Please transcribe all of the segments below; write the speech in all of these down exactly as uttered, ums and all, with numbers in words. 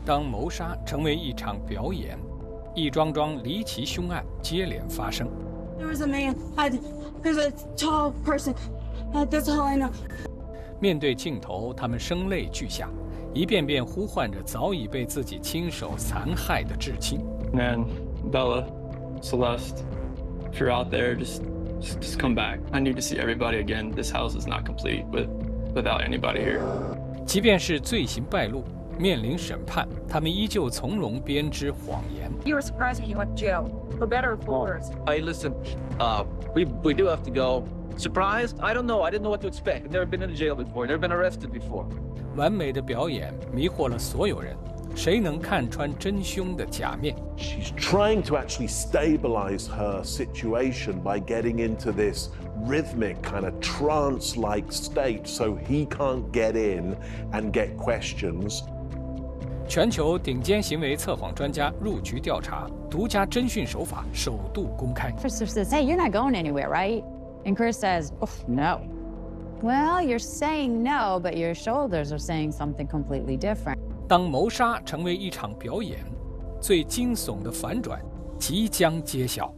当谋杀成为一场表演，一桩桩离奇凶案接连发生。 There was a man. I, there's a tall person. That's all I know. 面对镜头，他们声泪俱下，一遍遍呼唤着早已被自己亲手残害的至亲。 Man, Bella, Celeste, if you're out there, just, just, just come back. I need to see everybody again. This house is not complete with, without anybody here. 即便是罪行败露，面临审判，他们依旧从容编织谎言。 You were surprised when you went to jail, for better or for worse. Hey, listen, uh, we we do have to go. Surprised? I don't know. I didn't know what to expect. I've never been in a jail before. Never been arrested before. 完美的表演迷惑了所有人，谁能看穿真凶的假面？ She's trying to actually stabilize her situation by getting into this rhythmic kind of trance-like state so he can't get in and get questions. 全球顶尖行为测谎专家入局调查，独家侦讯手法首度公开。 Officer says, "Hey, you're not going anywhere, right?" And Chris says, "Oh, no." Well, you're saying no, but your shoulders are saying something completely different. 当谋杀成为一场表演，最惊悚的反转即将揭晓。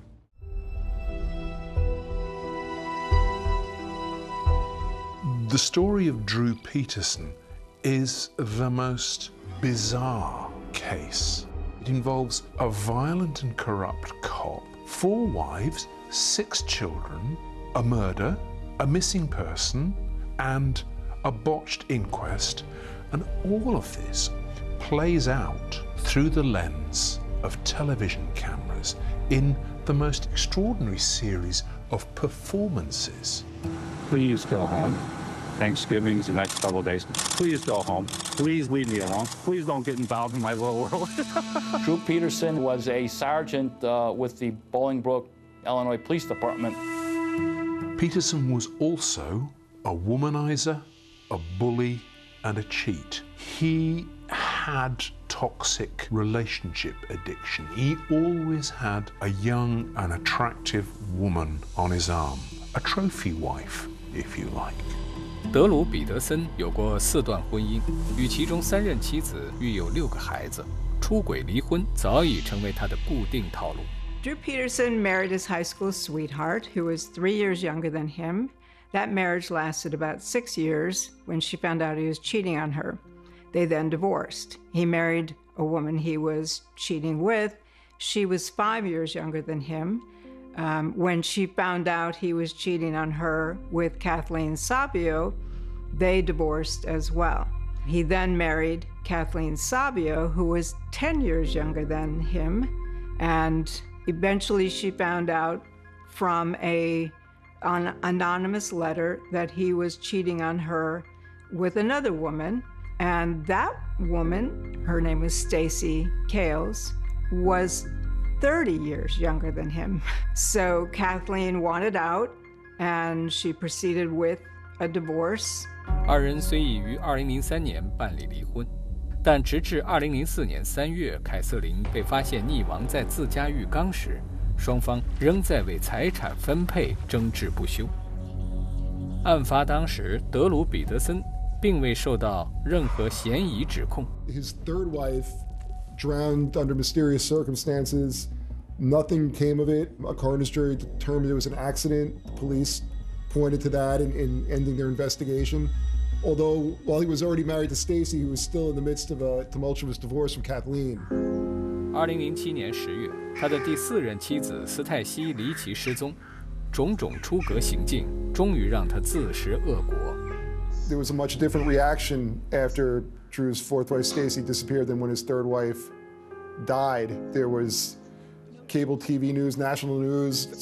The story of Drew Peterson is the most bizarre case. It involves a violent and corrupt cop, four wives, six children, a murder, a missing person, and a botched inquest, and all of this plays out through the lens of television cameras in the most extraordinary series of performances. Please go home. Thanksgiving's the next couple of days. Please go home. Please leave me alone. Please don't get involved in my little world. Drew Peterson was a sergeant uh, with the Bolingbrook, Illinois Police Department. Peterson was also a womanizer, a bully, and a cheat. He had toxic relationship addiction. He always had a young and attractive woman on his arm, a trophy wife, if you like. 德鲁·彼得森有过四段婚姻，与其中三任妻子育有六个孩子，出轨离婚早已成为他的固定套路。 Drew Peterson married his high school sweetheart, who was three years younger than him. That marriage lasted about six years when she found out he was cheating on her. They then divorced. He married a woman he was cheating with. She was five years younger than him. Um, when she found out he was cheating on her with Kathleen Sabio, they divorced as well. He then married Kathleen Sabio, who was ten years younger than him, and eventually she found out from a, an anonymous letter that he was cheating on her with another woman, and that woman, her name was Stacy Kales, was thirty years younger than him. So Kathleen wanted out, and she proceeded with a divorce. 二人虽已于二零零三年办理离婚，但直至二零零四年三月，凯瑟琳被发现溺亡在自家浴缸时，双方仍在为财产分配争执不休。案发当时，德鲁·彼得森并未受到任何嫌疑指控。 His third wife drowned under mysterious circumstances. Nothing came of it. A coroner's jury determined it was an accident. The police pointed to that in, in ending their investigation. Although, while he was already married to Stacy, he was still in the midst of a tumultuous divorce from Kathleen. 二零零七年十月，他的第四任妻子斯泰西离奇失踪，种种出格行径终于让他自食恶果。 There was a much different reaction after Drew's fourth wife Stacy disappeared than when his third wife died. There was cable T V news, national news.